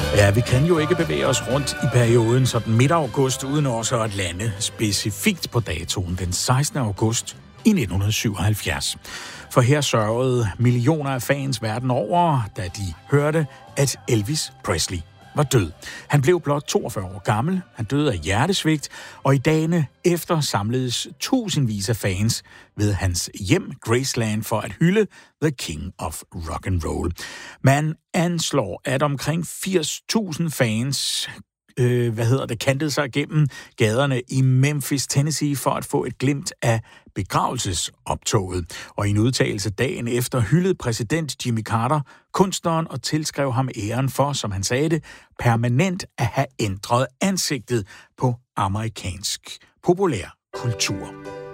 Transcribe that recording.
Ja, vi kan jo ikke bevæge os rundt i perioden sådan midt august, uden også at lande specifikt på datoen den 16. august i 1977. For her sørgede millioner af fans verden over, da de hørte, at Elvis Presley var død. Han blev blot 42 år gammel, han døde af hjertesvigt, og i dagene efter samledes tusindvis af fans ved hans hjem Graceland for at hylde The King of Rock and Roll. Man anslår, at omkring 80.000 fans kantede sig gennem gaderne i Memphis, Tennessee for at få et glimt af begravelsesoptoget. Og i en udtalelse dagen efter hyldede præsident Jimmy Carter kunstneren og tilskrev ham æren for, som han sagde det, permanent at have ændret ansigtet på amerikansk populær kultur.